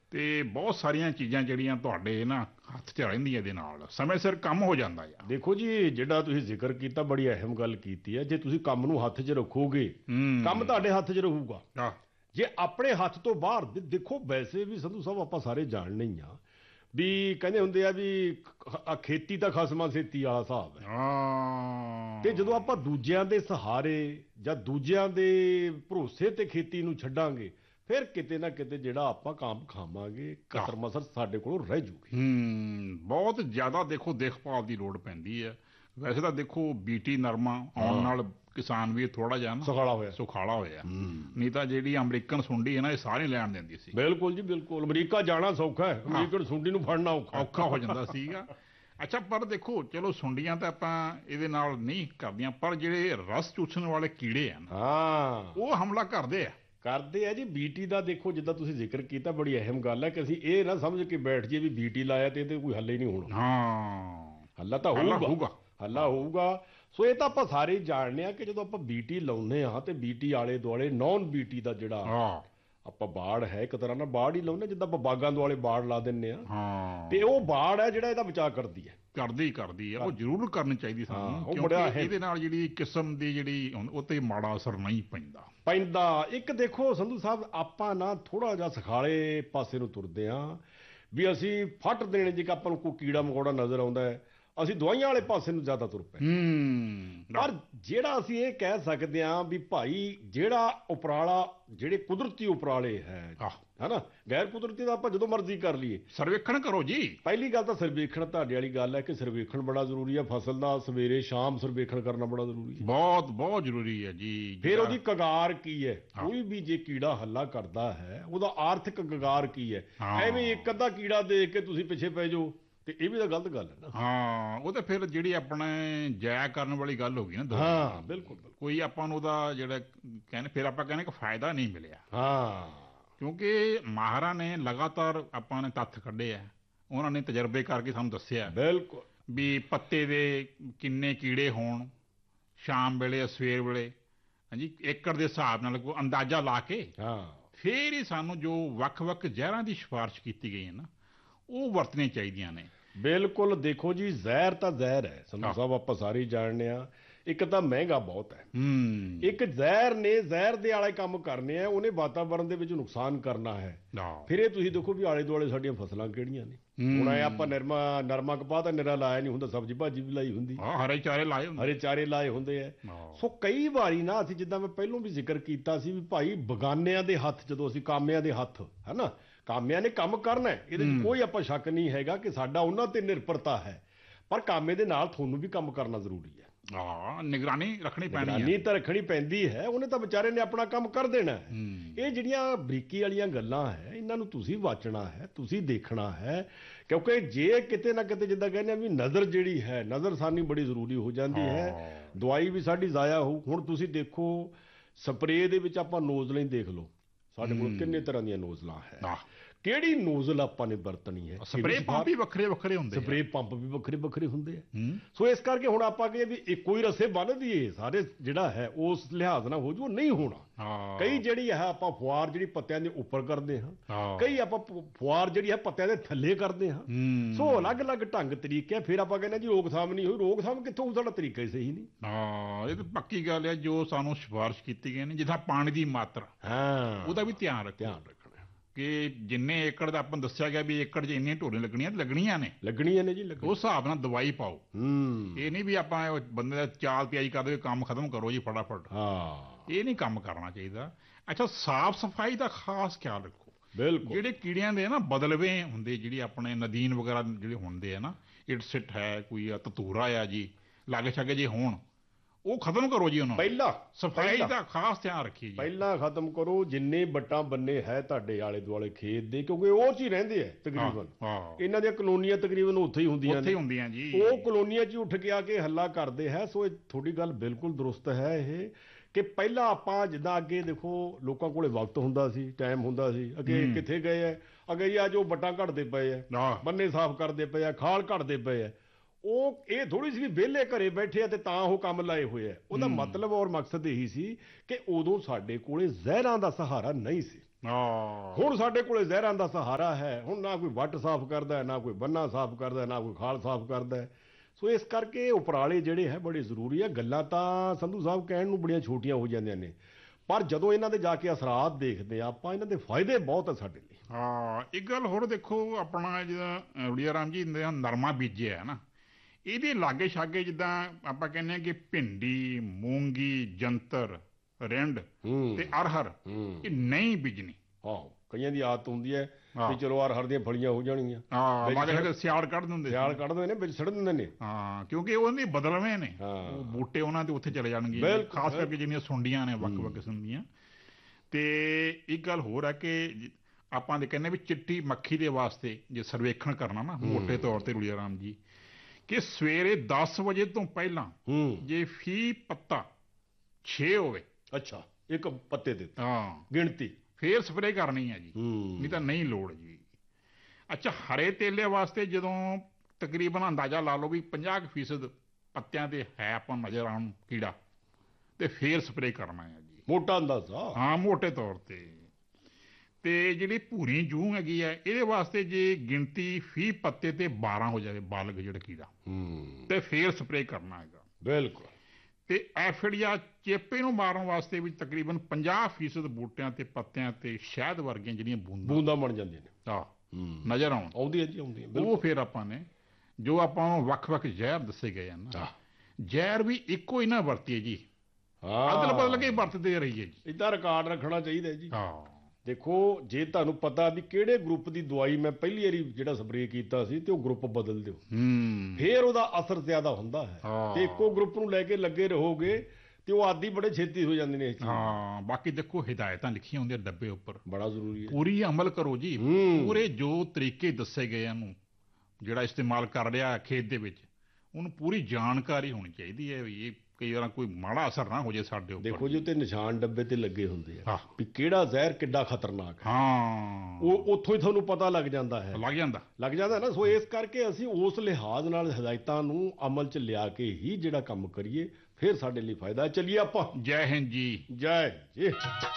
ਤੇ ਬਹੁਤ ਸਾਰੀਆਂ ਚੀਜ਼ਾਂ ਜਿਹੜੀਆਂ ਤੁਹਾਡੇ ਨਾ ਹੱਥ 'ਚ ਰਹਿੰਦੀਆਂ ਇਹਦੇ ਨਾਲ ਸਮੇਂ ਸਿਰ ਕੰਮ ਹੋ ਜਾਂਦਾ ਆ। ਦੇਖੋ ਜੀ, ਜਿਹੜਾ ਤੁਸੀਂ ਜ਼ਿਕਰ ਕੀਤਾ ਬੜੀ ਅਹਿਮ ਗੱਲ ਕੀਤੀ ਹੈ। ਜੇ ਤੁਸੀਂ ਕੰਮ ਨੂੰ ਹੱਥ 'ਚ ਰੱਖੋਗੇ, ਕੰਮ ਤੁਹਾਡੇ ਹੱਥ 'ਚ ਰਹੂਗਾ। ਆਹ, ਜੇ ਆਪਣੇ ਹੱਥ ਤੋਂ ਬਾਹਰ ਦੇਖੋ, ਵੈਸੇ ਵੀ ਸੰਧੂ ਸਾਹਿਬ ਆਪਾਂ ਸਾਰੇ ਜਾਣਦੇ ਹੀ ਆ ਵੀ ਕਹਿੰਦੇ ਹੁੰਦੇ ਆ ਵੀ ਖੇਤੀ ਤਾਂ ਖਸਮਾਂ ਛੇਤੀ ਵਾਲਾ ਹਿਸਾਬ ਹੈ। ਹਾਂ, ਤੇ ਜਦੋਂ ਆਪਾਂ ਦੂਜਿਆਂ ਦੇ ਸਹਾਰੇ ਜਾਂ ਦੂਜਿਆਂ ਦੇ ਭਰੋਸੇ ਤੇ ਖੇਤੀ ਨੂੰ ਛੱਡਾਂਗੇ, ਫਿਰ ਕਿਤੇ ਨਾ ਕਿਤੇ ਜਿਹੜਾ ਆਪਾਂ ਕੰਮ ਖਾਵਾਂਗੇ ਕਸਰ ਮਸਰ ਸਾਡੇ ਕੋਲੋਂ ਰਹਿ ਜੂਗੀ। ਬਹੁਤ ਜ਼ਿਆਦਾ ਦੇਖੋ ਦੇਖਭਾਲ ਦੀ ਲੋੜ ਪੈਂਦੀ ਹੈ। ਵੈਸੇ ਤਾਂ ਦੇਖੋ ਬੀਟੀ ਨਰਮਾ ਆਉਣ ਨਾਲ ਕਿਸਾਨ ਵੀ ਥੋੜਾ ਜਿਹਾ ਨਾ ਸੁਖਾਲਾ ਹੋਇਆ, ਨਹੀਂ ਤਾਂ ਜਿਹੜੀ ਅਮਰੀਕਨ ਸੁੰਡੀ ਹੈ ਨਾ, ਇਹ ਸਾਰੇ ਲੈਣ ਦਿੰਦੀ ਸੀ। ਬਿਲਕੁਲ ਜੀ ਬਿਲਕੁਲ, ਅਮਰੀਕਾ ਜਾਣਾ ਸੌਖਾ ਹੈ, ਅਮਰੀਕਨ ਸੁੰਡੀ ਨੂੰ ਫੜਨਾ ਔਖਾ ਹੋ ਜਾਂਦਾ ਸੀਗਾ। ਅੱਛਾ, ਪਰ ਦੇਖੋ ਚਲੋ ਸੁੰਡੀਆਂ ਤਾਂ ਆਪਾਂ ਇਹਦੇ ਨਾਲ ਨਹੀਂ ਕਰਦੀਆਂ, ਪਰ ਜਿਹੜੇ ਰਸ ਚੂਸਣ ਵਾਲੇ ਕੀੜੇ ਆ ਨਾ, ਉਹ ਹਮਲਾ ਕਰਦੇ ਆ ਜੀ। ਬੀਟੀ ਦਾ ਦੇਖੋ, ਜਿੱਦਾਂ ਤੁਸੀਂ ਜ਼ਿਕਰ ਕੀਤਾ, ਬੜੀ ਅਹਿਮ ਗੱਲ ਹੈ ਕਿ ਅਸੀਂ ਇਹ ਨਾ ਸਮਝ ਕੇ ਬੈਠ ਜਾਈਏ ਵੀ ਬੀਟੀ ਲਾਇਆ ਤੇ ਇਹਦੇ ਕੋਈ ਹੱਲ ਹੀ ਨਹੀਂ ਹੋਣਾ। ਹੱਲਾ ਤਾਂ ਹੋਊਗਾ, ਹੱਲਾ ਹੋਊਗਾ। ਸੋ ਇਹ ਤਾਂ ਆਪਾਂ ਸਾਰੇ ਹੀ ਜਾਣਦੇ ਆ ਕਿ ਜਦੋਂ ਆਪਾਂ ਬੀਟੀ ਲਾਉਂਦੇ ਹਾਂ ਤੇ ਬੀਟੀ ਆਲੇ ਦੁਆਲੇ ਨੌਨ ਬੀਟੀ ਦਾ ਜਿਹੜਾ ਆਪਾਂ ਬਾੜ ਹੈ, ਇੱਕ ਤਰ੍ਹਾਂ ਨਾਲ ਬਾੜ ਹੀ ਲਾਉਂਦੇ, ਜਿੱਦਾਂ ਆਪਾਂ ਬਾਗਾਂ ਦੁਆਲੇ ਬਾੜ ਲਾ ਦਿੰਦੇ ਆ, ਤੇ ਉਹ ਬਾੜ ਹੈ ਜਿਹੜਾ ਇਹਦਾ ਬਚਾਅ ਕਰਦੀ ਹੈ। ਕਰਦੀ ਆ, ਉਹ ਜ਼ਰੂਰ ਕਰਨੀ ਚਾਹੀਦੀ ਸਾਨੂੰ, ਕਿਉਂਕਿ ਇਹਦੇ ਨਾਲ ਜਿਹੜੀ ਕਿਸਮ ਦੀ ਜਿਹੜੀ ਉਹ ਤੇ ਮਾੜਾ ਅਸਰ ਨਹੀਂ ਪੈਂਦਾ। ਇੱਕ ਦੇਖੋ ਸੰਧੂ ਸਾਹਿਬ, ਆਪਾਂ ਨਾ ਥੋੜਾ ਜਿਹਾ ਸਖਾਲੇ ਪਾਸੇ ਨੂੰ ਤੁਰਦੇ ਆ ਵੀ ਅਸੀਂ ਫੱਟ ਦੇਣੇ, ਜੇ ਆਪਾਂ ਨੂੰ ਕੋਈ ਕੀੜਾ ਮਕੌੜਾ ਨਜ਼ਰ ਆਉਂਦਾ ਹੈ, ਅਸੀਂ ਦਵਾਈਆਂ ਵਾਲੇ ਪਾਸੇ ਨੂੰ ਜ਼ਿਆਦਾ ਤੁਰ ਪਏ। ਪਰ ਜਿਹੜਾ ਅਸੀਂ ਇਹ ਕਹਿ ਸਕਦੇ ਹਾਂ ਵੀ ਭਾਈ, ਜਿਹੜਾ ਉਪਰਾਲਾ, ਜਿਹੜੇ ਕੁਦਰਤੀ ਉਪਰਾਲੇ ਹੈ ਨਾ, ਗੈਰ ਕੁਦਰਤੀ ਦਾ ਆਪਾਂ ਜਦੋਂ ਮਰਜ਼ੀ ਕਰ ਲਈਏ। ਸਰਵੇਖਣ ਕਰੋ ਜੀ। ਪਹਿਲੀ ਗੱਲ ਤਾਂ ਸਰਵੇਖਣ ਤੁਹਾਡੇ ਵਾਲੀ ਗੱਲ ਹੈ ਕਿ ਸਰਵੇਖਣ ਬੜਾ ਜ਼ਰੂਰੀ ਹੈ। ਫਸਲ ਦਾ ਸਵੇਰੇ ਸ਼ਾਮ ਸਰਵੇਖਣ ਕਰਨਾ ਬੜਾ ਜ਼ਰੂਰੀ ਹੈ, ਬਹੁਤ ਜ਼ਰੂਰੀ ਹੈ ਜੀ। ਫਿਰ ਉਹਦੀ ਕਗਾਰ ਕੀ ਹੈ, ਕੋਈ ਵੀ ਜੇ ਕੀੜਾ ਹੱਲਾ ਕਰਦਾ ਹੈ, ਉਹਦਾ ਆਰਥਿਕ ਕਗਾਰ ਕੀ ਹੈ। ਐਵੇਂ ਇੱਕ ਅੱਧਾ ਕੀੜਾ ਦੇਖ ਕੇ ਤੁਸੀਂ ਪਿੱਛੇ ਪੈ ਜਾਓ ਤੇ ਇਹ ਵੀ ਤਾਂ ਗਲਤ ਗੱਲ ਹੈ ਨਾ। ਉਹ ਤਾਂ ਫਿਰ ਜਿਹੜੀ ਆਪਣੇ ਜਾਇਆ ਕਰਨ ਵਾਲੀ ਗੱਲ ਹੋ ਗਈ ਨਾ। ਬਿਲਕੁਲ। ਕੋਈ ਆਪਾਂ ਨੂੰ ਉਹਦਾ ਜਿਹੜਾ ਕਹਿੰਦੇ, ਫਿਰ ਆਪਾਂ ਕਹਿੰਦੇ ਕਿ ਫਾਇਦਾ ਨਹੀਂ ਮਿਲਿਆ। ਕਿਉਂਕਿ ਮਾਹਰਾਂ ਨੇ ਲਗਾਤਾਰ ਆਪਾਂ ਨੇ ਤੱਥ ਕੱਢੇ ਆ, ਉਹਨਾਂ ਨੇ ਤਜਰਬੇ ਕਰਕੇ ਸਾਨੂੰ ਦੱਸਿਆ ਬਿਲਕੁਲ ਵੀ ਪੱਤੇ ਦੇ ਕਿੰਨੇ ਕੀੜੇ ਹੋਣ ਸ਼ਾਮ ਵੇਲੇ, ਸਵੇਰ ਵੇਲੇ, ਹਾਂਜੀ, ਏਕੜ ਦੇ ਹਿਸਾਬ ਨਾਲ ਕੋਈ ਅੰਦਾਜ਼ਾ ਲਾ ਕੇ ਫਿਰ ਹੀ ਸਾਨੂੰ ਜੋ ਵੱਖ-ਵੱਖ ਜ਼ਹਿਰਾਂ ਦੀ ਸਿਫਾਰਿਸ਼ ਕੀਤੀ ਗਈ ਹੈ ਨਾ, ਉਹ ਵਰਤਣੀਆਂ ਚਾਹੀਦੀਆਂ ਨੇ। ਬਿਲਕੁਲ। ਦੇਖੋ ਜੀ, ਜ਼ਹਿਰ ਤਾਂ ਜ਼ਹਿਰ ਹੈ ਸੰਧੂ ਸਾਹਿਬ, ਆਪਾਂ ਸਾਰੇ ਜਾਣਦੇ ਆ। ਇੱਕ ਤਾਂ ਮਹਿੰਗਾ ਬਹੁਤ ਹੈ, ਇੱਕ ਜ਼ਹਿਰ ਨੇ ਜ਼ਹਿਰ ਦੇ ਆਲੇ ਕੰਮ ਕਰਨੇ ਆ, ਉਹਨੇ ਵਾਤਾਵਰਨ ਦੇ ਵਿੱਚ ਨੁਕਸਾਨ ਕਰਨਾ ਹੈ। ਫਿਰ ਇਹ ਤੁਸੀਂ ਦੇਖੋ ਵੀ ਆਲੇ ਦੁਆਲੇ ਸਾਡੀਆਂ ਫਸਲਾਂ ਕਿਹੜੀਆਂ ਨੇ। ਹੁਣ ਆਪਾਂ ਨਰਮਾ ਕਪਾਹ ਤਾਂ ਨਿਰਾ ਲਾਇਆ ਨਹੀਂ ਹੁੰਦਾ, ਸਬਜ਼ੀ ਭਾਜੀ ਵੀ ਲਾਈ ਹੁੰਦੀ, ਹਰੇ ਚਾਰੇ ਲਾਏ ਹੁੰਦੇ ਆ। ਸੋ ਕਈ ਵਾਰੀ ਨਾ ਅਸੀਂ, ਜਿੱਦਾਂ ਮੈਂ ਪਹਿਲਾਂ ਵੀ ਜ਼ਿਕਰ ਕੀਤਾ ਸੀ ਵੀ ਭਾਈ, ਬਗਾਨਿਆਂ ਦੇ ਹੱਥ, ਜਦੋਂ ਅਸੀਂ ਕਾਮਿਆਂ ਦੇ ਹੱਥ ਹੈ ਨਾ, ਕਾਮਿਆਂ ਨੇ ਕੰਮ ਕਰਨਾ, ਇਹਦੇ 'ਚ ਕੋਈ ਆਪਾਂ ਸ਼ੱਕ ਨਹੀਂ ਹੈਗਾ ਕਿ ਸਾਡਾ ਉਹਨਾਂ ਤੇ ਨਿਰਭਰਤਾ ਹੈ, ਪਰ ਕਾਮੇ ਦੇ ਨਾਲ ਤੁਹਾਨੂੰ ਵੀ ਕੰਮ ਕਰਨਾ ਜ਼ਰੂਰੀ ਹੈ। ਨਿਗਰਾਨੀ ਰੱਖਣੀ ਪੈਣੀ ਹੈ। ਨਿਗਰਾਨੀ ਤਾਂ ਰੱਖਣੀ ਪੈਂਦੀ ਹੈ, ਉਹਨੇ ਤਾਂ ਵਿਚਾਰੇ ਨੇ ਆਪਣਾ ਕੰਮ ਕਰ ਦੇਣਾ ਹੈ। ਇਹ ਜਿਹੜੀਆਂ ਬਰੀਕੀ ਵਾਲੀਆਂ ਗੱਲਾਂ ਹੈ, ਇਹਨਾਂ ਨੂੰ ਤੁਸੀਂ ਵਾਚਣਾ ਹੈ, ਤੁਸੀਂ ਦੇਖਣਾ ਹੈ, ਕਿਉਂਕਿ ਜੇ ਕਿਤੇ ਨਾ ਕਿਤੇ ਜਿੱਦਾਂ ਕਹਿੰਦੇ ਆ ਵੀ ਨਜ਼ਰ ਜਿਹੜੀ ਹੈ, ਨਜ਼ਰ ਸਾਨੀ ਬੜੀ ਜ਼ਰੂਰੀ ਹੋ ਜਾਂਦੀ ਹੈ। ਦਵਾਈ ਵੀ ਸਾਡੀ ਜ਼ਾਇਆ ਹੋਊ। ਹੁਣ ਤੁਸੀਂ ਦੇਖੋ, ਸਪਰੇਅ ਦੇ ਵਿੱਚ ਆਪਾਂ ਨੋਜ਼ਲਾਂ ਹੀ ਦੇਖ ਲਓ, ਸਾਡੇ ਕੋਲ ਕਿੰਨੇ ਤਰ੍ਹਾਂ ਦੀਆਂ ਨੋਜ਼ਲਾਂ ਹੈ। ਕਿਹੜੀ ਨੋਜ਼ਲ ਆਪਾਂ ਨੇ ਵਰਤਣੀ ਹੈ? ਸਪਰੇਅ ਪੰਪ ਵੀ ਵੱਖਰੇ ਹੁੰਦੇ, ਸਪਰੇਅ ਪੰਪ ਵੀ ਵੱਖਰੇ ਹੁੰਦੇ ਆ। ਸੋ ਇਸ ਕਰਕੇ ਹੁਣ ਆਪਾਂ ਕਹੀਏ ਵੀ ਇੱਕੋ ਹੀ ਰਸੇ ਬੰਨ੍ਹ ਦਈਏ ਸਾਰੇ, ਜਿਹੜਾ ਹੈ ਉਸ ਲਿਹਾਜ਼ ਨਾਲ ਹੋ ਜੂ, ਨਹੀਂ ਹੋਣਾ। ਕਈ ਜਿਹੜੀ ਹੈ ਆਪਾਂ ਫੁਆਰ ਜਿਹੜੀ ਪੱਤਿਆਂ ਦੇ ਉੱਪਰ ਕਰਦੇ ਹਾਂ, ਕਈ ਆਪਾਂ ਫੁਆਰ ਜਿਹੜੀ ਹੈ ਪੱਤਿਆਂ ਦੇ ਥੱਲੇ ਕਰਦੇ ਹਾਂ। ਸੋ ਅਲੱਗ-ਅਲੱਗ ਢੰਗ ਤਰੀਕੇ ਆ। ਫਿਰ ਆਪਾਂ ਕਹਿੰਦੇ ਜੀ ਰੋਕਥਾਮ ਨਹੀਂ ਹੋਈ, ਰੋਕਥਾਮ ਕਿੱਥੋਂ ਹੋਊ, ਸਾਡਾ ਤਰੀਕਾ ਹੀ ਸਹੀ ਨਹੀਂ। ਇਹ ਤਾਂ ਪੱਕੀ ਗੱਲ ਹੈ। ਜੋ ਸਾਨੂੰ ਸਿਫਾਰਿਸ਼ ਕੀਤੀ ਗਈ ਨੇ, ਜਿੱਦਾਂ ਪਾਣੀ ਦੀ ਮਾਤਰਾ, ਉਹਦਾ ਵੀ ਧਿਆਨ ਰੱਖਣਾ ਕਿ ਜਿੰਨੇ ਏਕੜ ਦਾ ਆਪਾਂ ਦੱਸਿਆ ਗਿਆ ਵੀ ਏਕੜ 'ਚ ਇੰਨੀਆਂ ਢੋਲੀਆਂ ਲੱਗਣੀਆਂ ਨੇ ਜੀ, ਉਸ ਹਿਸਾਬ ਨਾਲ ਦਵਾਈ ਪਾਓ। ਇਹ ਨਹੀਂ ਵੀ ਆਪਾਂ ਬੰਦੇ ਦਾ ਚਾਲ ਤਿਆਰੀ ਕਰਦੇ ਕੰਮ ਖਤਮ ਕਰੋ ਜੀ ਫਟਾਫਟ, ਇਹ ਨਹੀਂ ਕੰਮ ਕਰਨਾ ਚਾਹੀਦਾ। ਅੱਛਾ, ਸਾਫ਼ ਸਫਾਈ ਦਾ ਖਾਸ ਖਿਆਲ ਰੱਖੋ। ਬਿਲਕੁਲ। ਜਿਹੜੇ ਕੀੜਿਆਂ ਦੇ ਨਾ ਬਦਲਵੇਂ ਹੁੰਦੇ, ਜਿਹੜੇ ਆਪਣੇ ਨਦੀਨ ਵਗੈਰਾ ਜਿਹੜੇ ਹੁੰਦੇ ਆ ਨਾ, ਇਟਸਿਟ ਹੈ, ਕੋਈ ਤਤੂਰਾ ਆ ਜੀ, ਲਾਗੇ ਛਾਗੇ ਜੇ ਹੋਣ, ਉਹ ਖਤਮ ਕਰੋ ਜੀ। ਉਹਨਾਂ ਪਹਿਲਾਂ ਸਫਾਈ ਦਾ ਖਾਸ ਧਿਆਨ ਰੱਖੀਏ ਜੀ, ਪਹਿਲਾਂ ਖਤਮ ਕਰੋ। ਜਿੰਨੇ ਵੱਟਾਂ ਬੰਨੇ ਹੈ ਤੁਹਾਡੇ ਆਲੇ ਦੁਆਲੇ ਖੇਤ ਦੇ, ਕਿਉਂਕਿ ਉਹ 'ਚ ਹੀ ਰਹਿੰਦੇ ਆ ਤਕਰੀਬਨ, ਇਹਨਾਂ ਦੀਆਂ ਕਲੋਨੀਆਂ ਤਕਰੀਬਨ ਉੱਥੇ ਹੀ ਹੁੰਦੀਆਂ ਜੀ। ਉਹ ਕਲੋਨੀਆਂ 'ਚ ਉੱਠ ਕੇ ਆ ਕੇ ਹੱਲਾ ਕਰਦੇ ਹੈ। ਸੋ ਇਹ ਤੁਹਾਡੀ ਗੱਲ ਬਿਲਕੁਲ ਦਰੁਸਤ ਹੈ ਇਹ, ਕਿ ਪਹਿਲਾਂ ਆਪਾਂ ਜਿੱਦਾਂ ਅੱਗੇ ਦੇਖੋ ਲੋਕਾਂ ਕੋਲੇ ਵਕਤ ਹੁੰਦਾ ਸੀ, ਟਾਈਮ ਹੁੰਦਾ ਸੀ, ਅੱਗੇ ਕਿੱਥੇ ਗਏ ਆ, ਅੱਗੇ ਜੀ ਆ ਜੋ ਵੱਟਾਂ ਘਟਦੇ ਪਏ ਆ, ਬੰਨੇ ਸਾਫ਼ ਕਰਦੇ ਪਏ ਆ, ਖਾਲ ਘਟਦੇ ਪਏ ਆ, ਉਹ ਇਹ ਥੋੜੀ ਸੀ ਵੀ ਵਿਹਲੇ ਘਰੇ ਬੈਠੇ ਆ ਤੇ ਤਾਂ ਉਹ ਕੰਮ ਲਾਏ ਹੋਏ ਆ। ਉਹਦਾ ਮਤਲਬ ਔਰ ਮਕਸਦ ਇਹੀ ਸੀ ਕਿ ਉਦੋਂ ਸਾਡੇ ਕੋਲੇ ਜ਼ਹਿਰਾਂ ਦਾ ਸਹਾਰਾ ਨਹੀਂ ਸੀ। ਹੁਣ ਸਾਡੇ ਕੋਲੇ ਜ਼ਹਿਰਾਂ ਦਾ ਸਹਾਰਾ ਹੈ। ਹੁਣ ਨਾ ਕੋਈ ਵੱਟ ਸਾਫ਼ ਕਰਦਾ, ਨਾ ਕੋਈ ਬੰਨਾ ਸਾਫ਼ ਕਰਦਾ, ਨਾ ਕੋਈ ਖਾਲ ਸਾਫ਼ ਕਰਦਾ। ਸੋ ਇਸ ਕਰਕੇ ਉਪਰਾਲੇ ਜਿਹੜੇ ਹੈ ਬੜੇ ਜ਼ਰੂਰੀ ਹੈ। ਗੱਲਾਂ ਤਾਂ ਸੰਧੂ ਸਾਹਿਬ ਕਹਿਣ ਨੂੰ ਬੜੀਆਂ ਛੋਟੀਆਂ ਹੋ ਜਾਂਦੀਆਂ ਨੇ, ਪਰ ਜਦੋਂ ਇਹਨਾਂ ਦੇ ਜਾ ਕੇ ਅਸਰਾਤ ਦੇਖਦੇ ਆਪਾਂ, ਇਹਨਾਂ ਦੇ ਫਾਇਦੇ ਬਹੁਤ ਹੈ ਸਾਡੇ ਲਈ। ਇੱਕ ਗੱਲ ਹੋਰ ਦੇਖੋ, ਆਪਣਾ ਜਿਹੜਾ ਰੁੜੀਆ ਰਾਮ ਜੀ ਨਰਮਾ ਬੀਜਿਆ ਹੈ ਨਾ, ਇਹਦੇ ਲਾਗੇ ਛਾਗੇ ਜਿੱਦਾਂ ਆਪਾਂ ਕਹਿੰਦੇ ਹਾਂ ਕਿ ਭਿੰਡੀ, ਮੂੰਗੀ, ਜੰਤਰ, ਰਿੰਡ ਤੇ ਅਰਹਰ ਇਹ ਨਹੀਂ ਬੀਜਣੀ। ਕਈਆਂ ਦੀ ਆਦਤ ਹੁੰਦੀ ਹੈ ਵੀ ਚਲੋ ਅਰਹਰ ਦੀਆਂ ਫਲੀਆਂ ਹੋ ਜਾਣਗੀਆਂ, ਸਿਆੜ ਕੱਢ ਦਿੰਦੇ, ਸਿਆੜ ਕੱਢ ਦਿੰਦੇ ਨੇ, ਵਿੱਚ ਸੜ ਦਿੰਦੇ ਨੇ। ਕਿਉਂਕਿ ਉਹਦੇ ਬਦਲਵੇਂ ਨੇ, ਉਹ ਬੂਟੇ ਉਹਨਾਂ ਦੇ ਉੱਥੇ ਚਲੇ ਜਾਣਗੇ, ਖਾਸ ਕਰਕੇ ਜਿਹੜੀਆਂ ਸੁੰਡੀਆਂ ਨੇ ਵੱਖ ਵੱਖ ਕਿਸਮ ਦੀਆਂ। ਤੇ ਇੱਕ ਗੱਲ ਹੋਰ ਹੈ ਕਿ ਆਪਾਂ ਦੇ ਕਹਿੰਦੇ ਵੀ ਚਿੱਟੀ ਮੱਖੀ ਦੇ ਵਾਸਤੇ ਜੇ ਸਰਵੇਖਣ ਕਰਨਾ ਨਾ ਮੋਟੇ ਤੌਰ ਤੇ ਰੁੜੀਆ ਰਾਮ ਜੀ, ਕਿ ਸਵੇਰੇ 10 ਵਜੇ ਤੋਂ ਪਹਿਲਾਂ ਜੇ ਫੀ ਪੱਤਾ 6 ਹੋਵੇ, ਅੱਛਾ, ਇੱਕ ਪੱਤੇ ਦੇ ਗਿਣਤੀ, ਫੇਰ ਸਪਰੇਅ ਕਰਨੀ ਹੈ ਜੀ, ਨਹੀਂ ਤਾਂ ਨਹੀਂ ਲੋੜ ਜੀ। ਅੱਛਾ, ਹਰੇ ਤੇਲੇ ਵਾਸਤੇ ਜਦੋਂ ਤਕਰੀਬਨ ਅੰਦਾਜ਼ਾ ਲਾ ਲਓ ਵੀ 50% ਪੱਤਿਆਂ ਤੇ ਹੈ ਆਪਾਂ ਨਜ਼ਰ ਆਉਣ ਕੀੜਾ, ਤੇ ਫੇਰ ਸਪਰੇਅ ਕਰਨਾ ਹੈ ਜੀ, ਮੋਟਾ ਅੰਦਾਜ਼ਾ। ਮੋਟੇ ਤੌਰ ਤੇ। ਤੇ ਜਿਹੜੀ ਭੂਰੀ ਜੂੰ ਹੈਗੀ ਹੈ, ਇਹਦੇ ਵਾਸਤੇ ਜੇ ਗਿਣਤੀ ਫੀ ਪੱਤੇ ਤੇ 12 ਹੋ ਜਾਵੇ, ਬਾਲਗ ਜਿਹੜਾ ਕੀੜਾ, ਤੇ ਫੇਰ ਸਪਰੇਅ ਕਰਨਾ ਹੈਗਾ। ਬਿਲਕੁਲ। ਤੇ ਐਫਿਡ ਜਾਂ ਚੇਪੇ ਨੂੰ ਮਾਰਨ ਵਾਸਤੇ ਵੀ ਤਕਰੀਬਨ 50% ਬੂਟਿਆਂ ਤੇ ਪੱਤਿਆਂ ਤੇ ਸ਼ਹਿਦ ਵਰਗੀਆਂ ਜਿਹੜੀਆਂ ਬੂੰਦਾਂ ਬਣ ਜਾਂਦੀਆਂ ਨੇ, ਨਜ਼ਰ ਆਉਂਦੀ ਹੈ ਜੀ, ਆਉਂਦੀ ਹੈ। ਉਹ ਫਿਰ ਆਪਾਂ ਨੇ ਜੋ ਆਪਾਂ ਨੂੰ ਵੱਖ-ਵੱਖ ਜ਼ਹਿਰ ਦੱਸੇ ਗਏ ਹਨ, ਜ਼ਹਿਰ ਵੀ ਇੱਕੋ ਹੀ ਨਾ ਵਰਤੀਏ ਜੀ, ਅਦਲ ਬਦਲ ਕੇ ਵਰਤਦੇ ਰਹੀਏ ਜੀ। ਇੱਦਾਂ ਰਿਕਾਰਡ ਰੱਖਣਾ ਚਾਹੀਦਾ ਜੀ। ਦੇਖੋ, ਜੇ ਤੁਹਾਨੂੰ ਪਤਾ ਵੀ ਕਿਹੜੇ ਗਰੁੱਪ ਦੀ ਦਵਾਈ ਮੈਂ ਪਹਿਲੀ ਵਾਰੀ ਜਿਹੜਾ ਸਪਰੇਅ ਕੀਤਾ ਸੀ, ਤੇ ਉਹ ਗਰੁੱਪ ਬਦਲ ਦਿਓ, ਫੇਰ ਉਹਦਾ ਅਸਰ ਜ਼ਿਆਦਾ ਹੁੰਦਾ ਹੈ। ਤੇ ਇੱਕੋ ਗਰੁੱਪ ਨੂੰ ਲੈ ਕੇ ਲੱਗੇ ਰਹੋਗੇ ਤੇ ਉਹ ਆਦੀ ਬੜੇ ਛੇਤੀ ਹੋ ਜਾਂਦੇ ਨੇ। ਬਾਕੀ ਦੇਖੋ, ਹਿਦਾਇਤਾਂ ਲਿਖੀਆਂ ਹੁੰਦੀਆਂ ਡੱਬੇ ਉੱਪਰ, ਬੜਾ ਜ਼ਰੂਰੀ ਹੈ, ਪੂਰੀ ਅਮਲ ਕਰੋ ਜੀ। ਪੂਰੇ ਜੋ ਤਰੀਕੇ ਦੱਸੇ ਗਏ ਇਹਨੂੰ ਜਿਹੜਾ ਇਸਤੇਮਾਲ ਕਰ ਰਿਹਾ ਖੇਤ ਦੇ ਵਿੱਚ, ਉਹਨੂੰ ਪੂਰੀ ਜਾਣਕਾਰੀ ਹੋਣੀ ਚਾਹੀਦੀ ਹੈ ਵੀ ਇਹ ਕਈ ਵਾਰ ਕੋਈ ਮਾੜਾ ਅਸਰ ਨਾ ਹੋ ਜਾਏ ਸਾਡੇ ਉੱਪਰ। ਦੇਖੋ ਜੀ, ਉੱਤੇ ਨਿਸ਼ਾਨ ਡੱਬੇ ਤੇ ਲੱਗੇ ਹੁੰਦੇ ਆ ਵੀ ਕਿਹੜਾ ਜ਼ਹਿਰ ਕਿੱਡਾ ਖਤਰਨਾਕ ਹੈ। ਉਹ ਉੱਥੋਂ ਹੀ ਤੁਹਾਨੂੰ ਪਤਾ ਲੱਗ ਜਾਂਦਾ ਹੈ, ਲੱਗ ਜਾਂਦਾ ਨਾ। ਸੋ ਇਸ ਕਰਕੇ ਅਸੀਂ ਉਸ ਲਿਹਾਜ਼ ਨਾਲ ਹਦਾਇਤਾਂ ਨੂੰ ਅਮਲ 'ਚ ਲਿਆ ਕੇ ਹੀ ਜਿਹੜਾ ਕੰਮ ਕਰੀਏ, ਫਿਰ ਸਾਡੇ ਲਈ ਫਾਇਦਾ। ਚੱਲੀਏ ਆਪਾਂ। ਜੈ ਹਿੰਦ ਜੀ। ਜੈ ਜੀ।